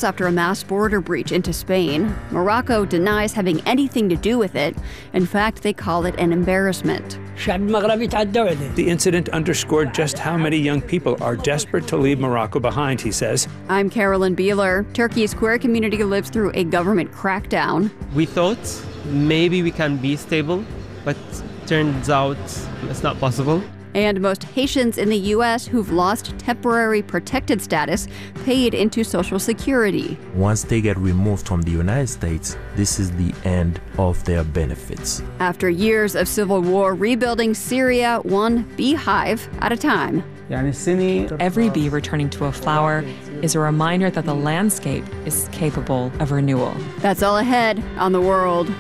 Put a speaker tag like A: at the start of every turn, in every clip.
A: months after a mass border breach into Spain. Morocco denies having anything to do with it. In fact, they call it an embarrassment.
B: The incident underscored just how many young people are desperate to leave Morocco behind, he says.
A: I'm Carolyn Beeler. Turkey's queer community lives through a government crackdown.
C: We thought maybe we can be stable, but turns out it's not possible.
A: And most Haitians in the U.S. who've lost temporary protected status paid into Social Security.
D: Once they get removed from the United States, this is the end of their benefits.
A: After years of civil war rebuilding Syria, one beehive at a time.
E: Every bee returning to a flower is a reminder that the landscape is capable of renewal.
A: That's all ahead on The World.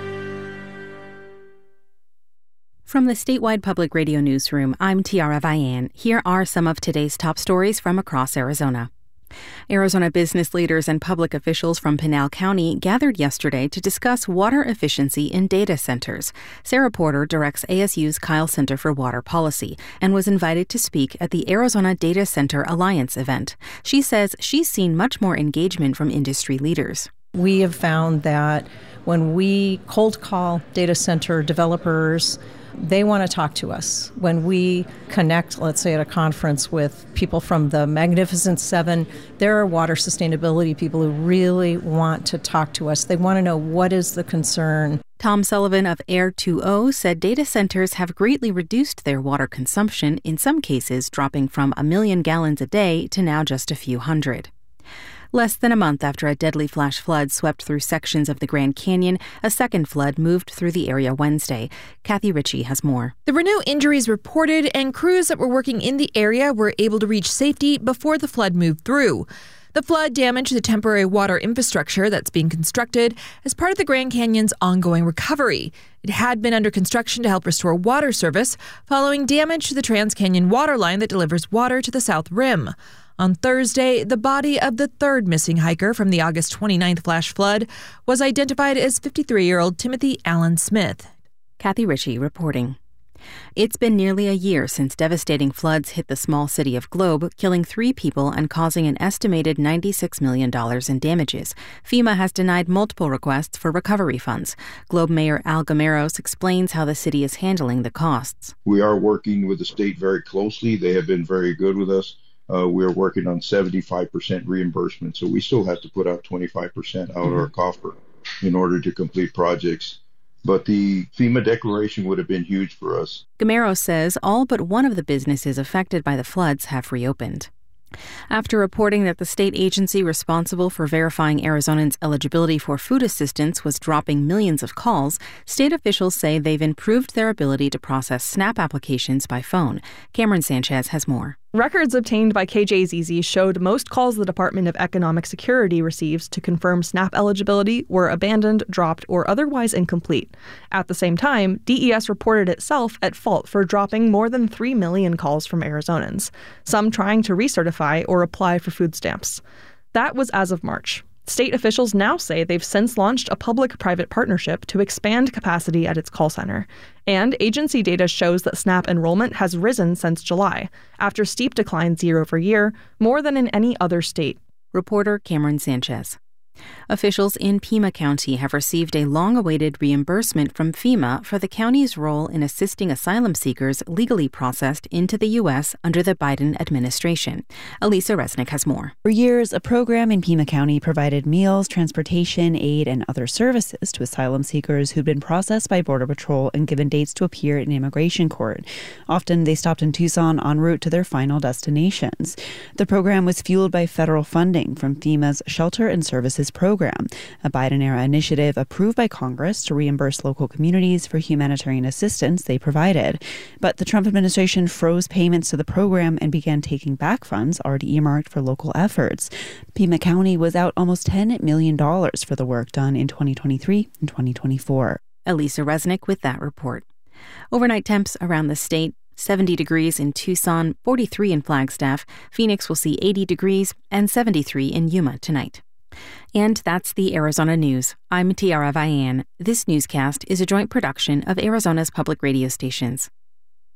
F: From the statewide public radio newsroom, I'm Tiara Vian. Here are some of today's top stories from across Arizona. Arizona business leaders and public officials from Pinal County gathered yesterday to discuss water efficiency in data centers. Sarah Porter directs ASU's Kyle Center for Water Policy and was invited to speak at the Arizona Data Center Alliance event. She says she's seen much more engagement from industry leaders.
G: We have found that when we cold call data center developers, they want to talk to us. When we connect, let's say at a conference with people from the Magnificent Seven, there are water sustainability people who really want to talk to us. They want to know what is the concern.
F: Tom Sullivan of Air2O said data centers have greatly reduced their water consumption, in some cases dropping from 1 million gallons a day to now just a few hundred. Less than a month after a deadly flash flood swept through sections of the Grand Canyon, a second flood moved through the area Wednesday. Kathy Ritchie has more.
H: There were no injuries reported, and crews that were working in the area were able to reach safety before the flood moved through. The flood damaged the temporary water infrastructure that's being constructed as part of the Grand Canyon's ongoing recovery. It had been under construction to help restore water service following damage to the Trans-Canyon water line that delivers water to the South Rim. On Thursday, the body of the third missing hiker from the August 29th flash flood was identified as 53-year-old Timothy Allen Smith.
F: Kathy Ritchie reporting. It's been nearly a year since devastating floods hit the small city of Globe, killing 3 people and causing an estimated $96 million in damages. FEMA has denied multiple requests for recovery funds. Globe Mayor Al Gameros explains how the city is handling the costs.
I: We are working with the state very closely. They have been very good with us. We're working on 75% reimbursement, so we still have to put out 25% out of our coffer in order to complete projects. But the FEMA declaration would have been huge for us.
F: Gameros says all but one of the businesses affected by the floods have reopened. After reporting that the state agency responsible for verifying Arizonans' eligibility for food assistance was dropping millions of calls, state officials say they've improved their ability to process SNAP applications by phone. Cameron Sanchez has more.
J: Records obtained by KJZZ showed most calls the Department of Economic Security receives to confirm SNAP eligibility were abandoned, dropped, or otherwise incomplete. At the same time, DES reported itself at fault for dropping more than 3 million calls from Arizonans, some trying to recertify or apply for food stamps. That was as of March. State officials now say they've since launched a public-private partnership to expand capacity at its call center. And agency data shows that SNAP enrollment has risen since July, after steep declines year over year, more than in any other state.
F: Reporter Cameron Sanchez. Officials in Pima County have received a long-awaited reimbursement from FEMA for the county's role in assisting asylum seekers legally processed into the U.S. under the Biden administration. Elisa Resnick has more.
K: For years, a program in Pima County provided meals, transportation, aid, and other services to asylum seekers who'd been processed by Border Patrol and given dates to appear in immigration court. Often, they stopped in Tucson en route to their final destinations. The program was fueled by federal funding from FEMA's Shelter and Services program, a Biden-era initiative approved by Congress to reimburse local communities for humanitarian assistance they provided. But the Trump administration froze payments to the program and began taking back funds already earmarked for local efforts. Pima County was out almost $10 million for the work done in 2023 and 2024.
F: Elisa Resnick with that report. Overnight temps around the state: 70 degrees in Tucson, 43 in Flagstaff. Phoenix will see 80 degrees and 73 in Yuma tonight. And that's the Arizona News. I'm Tiara Vian. This newscast is a joint production of Arizona's public radio stations.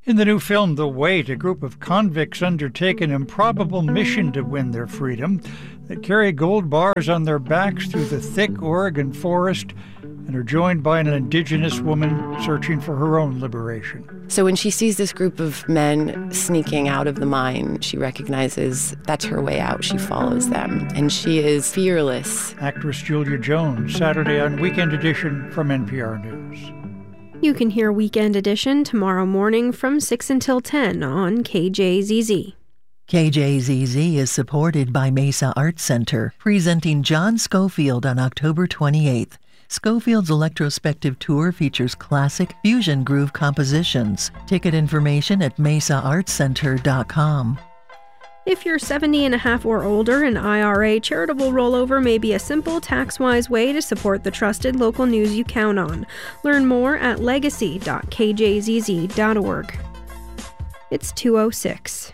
L: In the new film, The Wait, a group of convicts undertake an improbable mission to win their freedom. They carry gold bars on their backs through the thick Oregon forest and are joined by an indigenous woman searching for her own liberation.
M: So when she sees this group of men sneaking out of the mine, she recognizes that's her way out. She follows them, and she is fearless.
L: Actress Julia Jones, Saturday on Weekend Edition from NPR News.
N: You can hear Weekend Edition tomorrow morning from 6 until 10 on KJZZ.
O: KJZZ is supported by Mesa Arts Center, presenting John Scofield on October 28th. Scofield's electrospective tour features classic fusion groove compositions. Ticket information at mesaartscenter.com.
N: If you're 70 and a half or older, an IRA charitable rollover may be a simple, tax-wise way to support the trusted local news you count on. Learn more at legacy.kjzz.org. It's 2:06.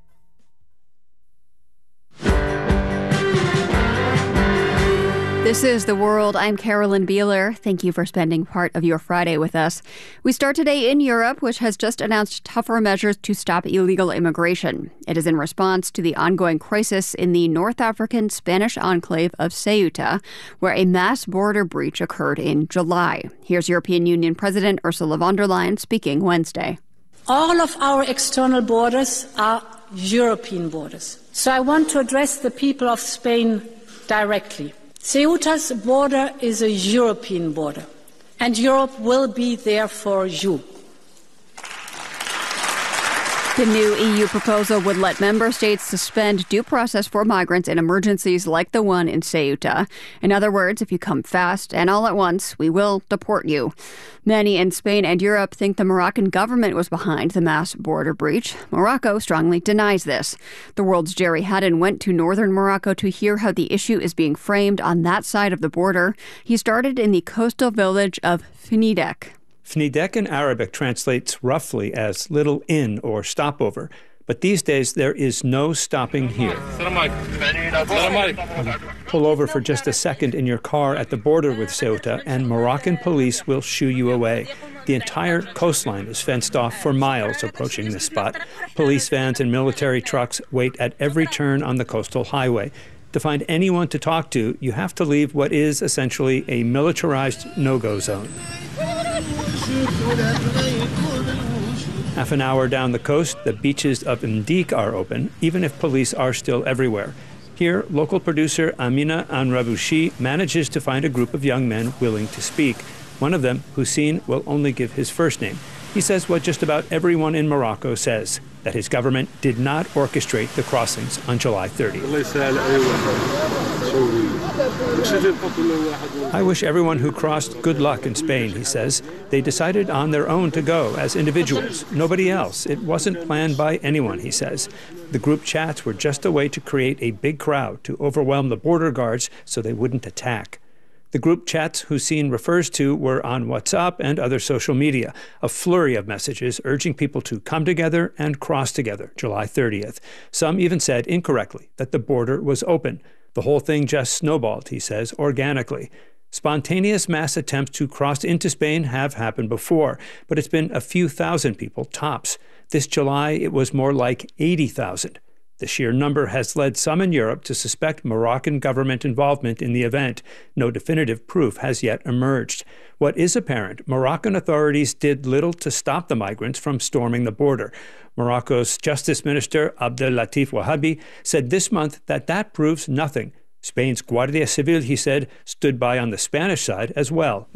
A: This is The World. I'm Carolyn Beeler. Thank you for spending part of your Friday with us. We start today in Europe, which has just announced tougher measures to stop illegal immigration. It is in response to the ongoing crisis in the North African Spanish enclave of Ceuta, where a mass border breach occurred in July. Here's European Union President Ursula von der Leyen speaking Wednesday.
P: All of our external borders are European borders. So I want to address the people of Spain directly. Ceuta's border is a European border, and Europe will be there for you.
A: The new EU proposal would let member states suspend due process for migrants in emergencies like the one in Ceuta. In other words, if you come fast and all at once, we will deport you. Many in Spain and Europe think the Moroccan government was behind the mass border breach. Morocco strongly denies this. The World's Jerry Haddon went to northern Morocco to hear how the issue is being framed on that side of the border. He started in the coastal village of Fnidek.
B: Fnidek in Arabic translates roughly as little inn or stopover, but these days there is no stopping here. Pull over for just a second in your car at the border with Ceuta and Moroccan police will shoo you away. The entire coastline is fenced off for miles approaching this spot. Police vans and military trucks wait at every turn on the coastal highway. To find anyone to talk to, you have to leave what is essentially a militarized no-go zone. Half an hour down the coast, the beaches of Mdik are open, even if police are still everywhere. Here, local producer Amina Anrabushi manages to find a group of young men willing to speak. One of them, Hussein, will only give his first name. He says what just about everyone in Morocco says, that his government did not orchestrate the crossings on July 30th. I wish everyone who crossed good luck in Spain, he says. They decided on their own to go as individuals, nobody else. It wasn't planned by anyone, he says. The group chats were just a way to create a big crowd to overwhelm the border guards so they wouldn't attack. The group chats Hussein refers to were on WhatsApp and other social media, a flurry of messages urging people to come together and cross together July 30th. Some even said incorrectly that the border was open. The whole thing just snowballed, he says, organically. Spontaneous mass attempts to cross into Spain have happened before, but it's been a few thousand people tops. This July, it was more like 80,000. The sheer number has led some in Europe to suspect Moroccan government involvement in the event. No definitive proof has yet emerged. What is apparent, Moroccan authorities did little to stop the migrants from storming the border. Morocco's Justice Minister Abdel Latif Wahabi said this month that proves nothing. Spain's Guardia Civil, he said, stood by on the Spanish side as well.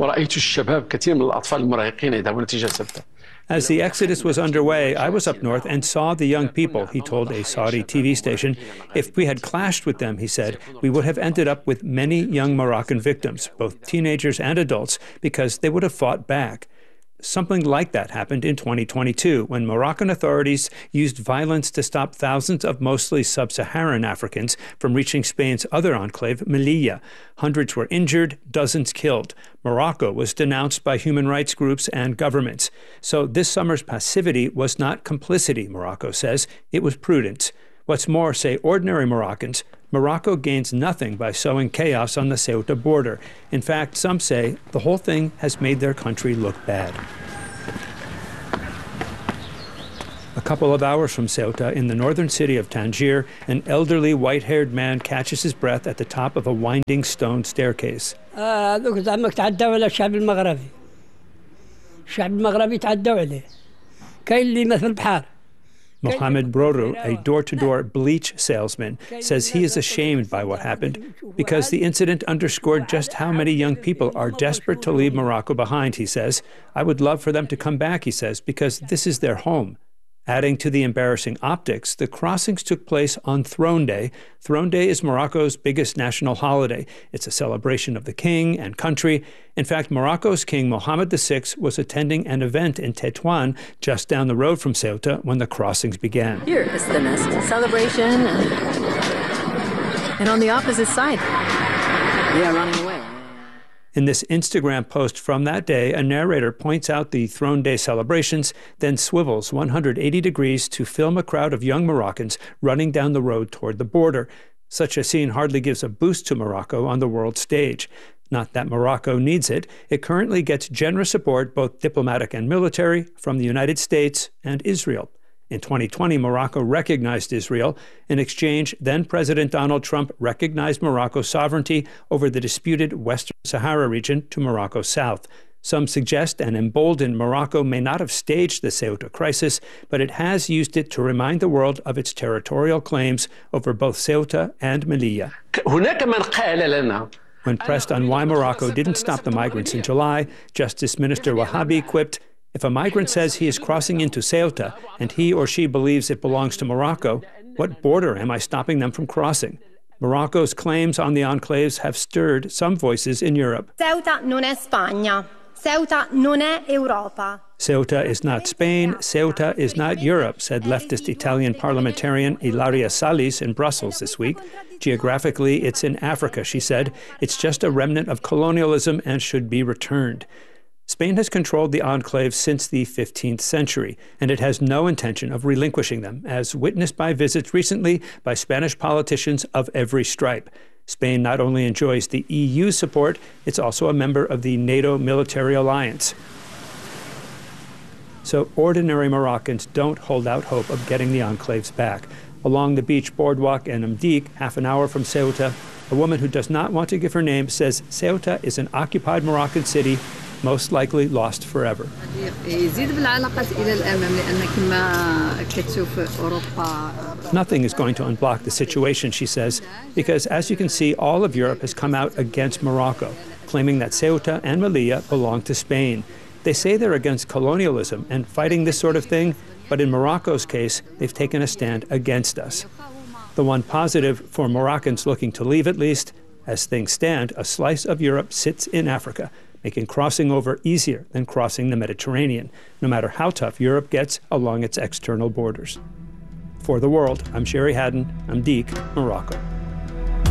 B: As the exodus was underway, I was up north and saw the young people, he told a Saudi TV station. If we had clashed with them, he said, we would have ended up with many young Moroccan victims, both teenagers and adults, because they would have fought back. Something like that happened in 2022 when Moroccan authorities used violence to stop thousands of mostly sub-Saharan Africans from reaching Spain's other enclave, Melilla. Hundreds were injured, dozens killed. Morocco was denounced by human rights groups and governments. So this summer's passivity was not complicity, Morocco says. It was prudence. What's more, say ordinary Moroccans, Morocco gains nothing by sowing chaos on the Ceuta border. In fact, some say the whole thing has made their country look bad. couple of hours from Ceuta, in the northern city of Tangier, an elderly white-haired man catches his breath at the top of a winding stone staircase. Mohamed Broru, a door-to-door bleach salesman, says he is ashamed by what happened because the incident underscored just how many young people are desperate to leave Morocco behind, he says. I would love for them to come back, he says, because this is their home. Adding to the embarrassing optics, the crossings took place on Throne Day. Throne Day is Morocco's biggest national holiday. It's a celebration of the king and country. In fact, Morocco's king Mohammed VI was attending an event in Tétouan, just down the road from Ceuta, when the crossings began.
Q: Here is the next celebration. And on the opposite side, they are running away.
B: In this Instagram post from that day, a narrator points out the Throne Day celebrations, then swivels 180 degrees to film a crowd of young Moroccans running down the road toward the border. Such a scene hardly gives a boost to Morocco on the world stage. Not that Morocco needs it. It currently gets generous support, both diplomatic and military, from the United States and Israel. In 2020, Morocco recognized Israel. In exchange, then-President Donald Trump recognized Morocco's sovereignty over the disputed Western Sahara region to Morocco's south. Some suggest an emboldened Morocco may not have staged the Ceuta crisis, but it has used it to remind the world of its territorial claims over both Ceuta and Melilla. When pressed on why Morocco didn't stop the migrants in July, Justice Minister Wahhabi quipped, "If a migrant says he is crossing into Ceuta and he or she believes it belongs to Morocco, what border am I stopping them from crossing?" Morocco's claims on the enclaves have stirred some voices in Europe.
R: Ceuta non è Spagna. Ceuta non è Europa.
B: Ceuta is not Spain, Ceuta is not Europe, said leftist Italian parliamentarian Ilaria Salis in Brussels this week. Geographically, it's in Africa, she said. It's just a remnant of colonialism and should be returned. Spain has controlled the enclaves since the 15th century, and it has no intention of relinquishing them, as witnessed by visits recently by Spanish politicians of every stripe. Spain not only enjoys the EU's support, it's also a member of the NATO military alliance. So ordinary Moroccans don't hold out hope of getting the enclaves back. Along the beach boardwalk in Mdik, half an hour from Ceuta, a woman who does not want to give her name says Ceuta is an occupied Moroccan city, most likely lost forever. Nothing is going to unblock the situation, she says, because as you can see, all of Europe has come out against Morocco, claiming that Ceuta and Melilla belong to Spain. They say they're against colonialism and fighting this sort of thing, but in Morocco's case, they've taken a stand against us. The one positive for Moroccans looking to leave, at least, as things stand, a slice of Europe sits in Africa, making crossing over easier than crossing the Mediterranean, no matter how tough Europe gets along its external borders. For The World, I'm Sherry Haddon. I'm Mdik, Morocco.